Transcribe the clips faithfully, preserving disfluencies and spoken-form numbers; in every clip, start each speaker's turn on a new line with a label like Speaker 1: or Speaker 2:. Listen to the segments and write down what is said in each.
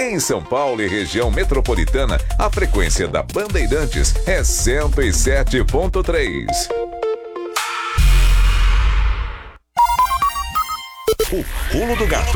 Speaker 1: Em São Paulo e região metropolitana, a frequência da Bandeirantes é cento e sete ponto três.
Speaker 2: O Pulo do Gato.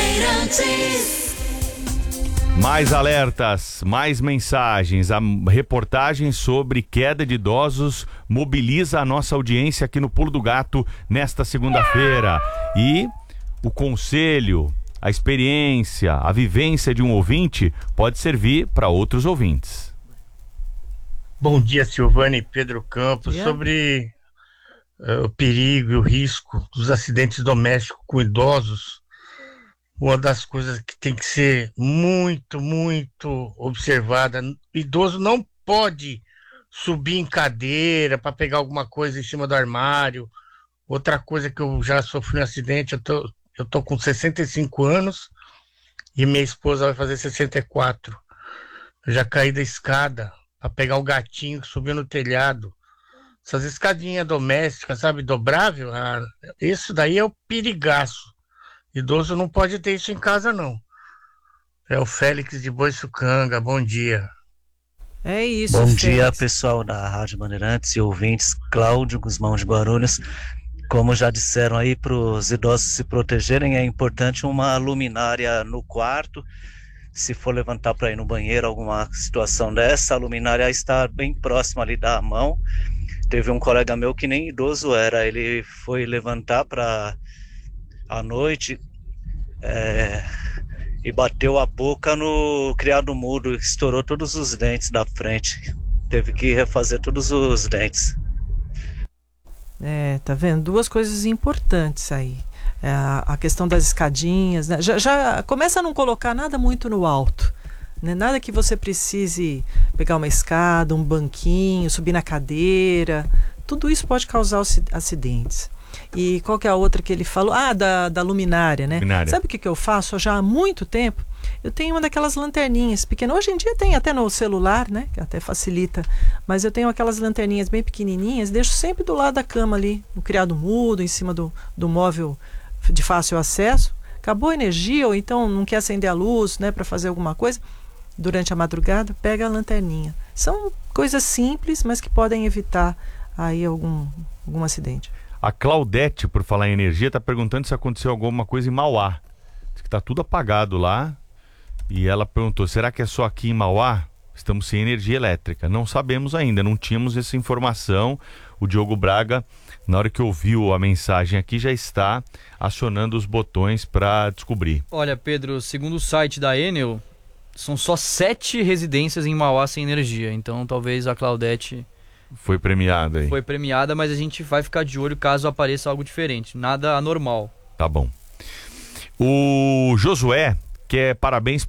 Speaker 3: Mais alertas, mais mensagens. A reportagem sobre queda de idosos mobiliza a nossa audiência aqui no Pulo do Gato nesta segunda-feira. E o conselho, a experiência, a vivência de um ouvinte pode servir para outros ouvintes.
Speaker 4: Bom dia, Silvana e Pedro Campos.
Speaker 5: Yeah.
Speaker 4: Sobre uh, o perigo e o risco dos acidentes domésticos com idosos, uma das coisas que tem que ser muito, muito observada: o idoso não pode subir em cadeira para pegar alguma coisa em cima do armário. Outra coisa que eu já sofri um acidente, eu tô, eu tô com sessenta e cinco anos e minha esposa vai fazer sessenta e quatro. Eu já caí da escada para pegar o gatinho que subiu no telhado. Essas escadinhas domésticas, sabe, dobrável, ah, isso daí é o perigaço. Idoso não pode ter isso em casa, não. É o Félix de Boiçucanga, bom dia.
Speaker 5: É isso,
Speaker 6: Bom
Speaker 5: Félix.
Speaker 6: dia, pessoal da Rádio Bandeirantes e ouvintes. Cláudio Guzmão de Guarulhos. Como já disseram aí, para os idosos se protegerem, é importante uma luminária no quarto. Se for levantar para ir no banheiro, alguma situação dessa, a luminária está bem próxima ali da mão. Teve um colega meu que nem idoso era, ele foi levantar para à noite é, e bateu a boca no criado mudo, estourou todos os dentes da frente. Teve que refazer todos os dentes.
Speaker 5: É, tá vendo? Duas coisas importantes aí. É a, a questão das escadinhas, né? Já, já começa a não colocar nada muito no alto, né? Nada que você precise pegar uma escada, um banquinho, subir na cadeira. Tudo isso pode causar acidentes. E qual que é a outra que ele falou? Ah, da, da luminária, né?
Speaker 3: Luminária.
Speaker 5: Sabe o que, que eu faço já há muito tempo? Eu tenho uma daquelas lanterninhas pequenas. Hoje em dia tem até no celular, né? Que até facilita. Mas eu tenho aquelas lanterninhas bem pequenininhas, deixo sempre do lado da cama ali, no criado mudo, em cima do, do móvel de fácil acesso. Acabou a energia, ou então não quer acender a luz, né? Para fazer alguma coisa durante a madrugada, pega a lanterninha. São coisas simples, mas que podem evitar aí algum, algum acidente.
Speaker 3: A Claudete, por falar em energia, está perguntando se aconteceu alguma coisa em Mauá. Diz que está tudo apagado lá. E ela perguntou, será que é só aqui em Mauá? Estamos sem energia elétrica. Não sabemos ainda, não tínhamos essa informação. O Diogo Braga, na hora que ouviu a mensagem aqui, já está acionando os botões para descobrir.
Speaker 7: Olha, Pedro, segundo o site da Enel, são só sete residências em Mauá sem energia. Então talvez a Claudete...
Speaker 3: Foi premiada aí.
Speaker 7: Foi premiada, mas a gente vai ficar de olho caso apareça algo diferente. Nada anormal.
Speaker 3: Tá bom. O Josué quer parabéns